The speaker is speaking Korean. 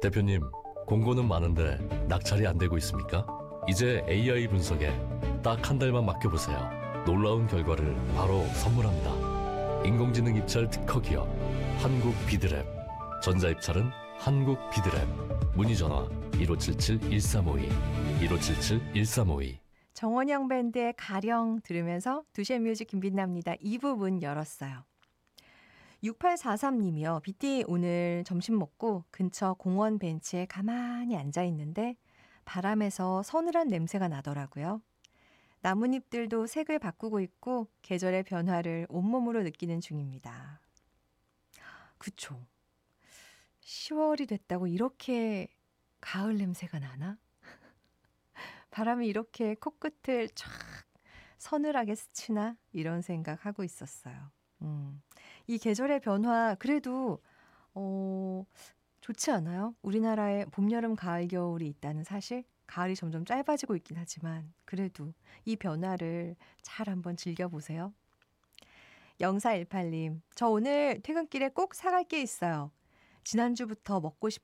대표님, 공고는 많은데 낙찰이 안 되고 있습니까? 이제 AI 분석에 딱 한 달만 맡겨보세요. 놀라운 결과를 바로 선물합니다. 인공지능 입찰 특허 기업 한국 비드랩. 전자입찰은 한국 비드랩. 문의 전화 1577-1352 1577-1352. 정원영 밴드의 가령 들으면서 두시의 뮤직 김빛납니다. 2부 문 열었어요. 6843님이요. 빗디 오늘 점심 먹고 근처 공원 벤치에 가만히 앉아 있는데 바람에서 서늘한 냄새가 나더라고요. 나뭇잎들도 색을 바꾸고 있고 계절의 변화를 온몸으로 느끼는 중입니다. 그쵸. 10월이 됐다고 이렇게 가을 냄새가 나나? 바람이 이렇게 코끝을 쫙 서늘하게 스치나? 이런 생각하고 있었어요. 이 계절의 변화 그래도 좋지 않아요? 우리나라에 봄, 여름, 가을, 겨울이 있다는 사실? 가을이 점점 짧아지고 있긴 하지만 그래도 이 변화를 잘 한번 즐겨보세요. 0418님, 저 오늘 퇴근길에 꼭 사갈 게 있어요. 지난주부터 먹고 싶은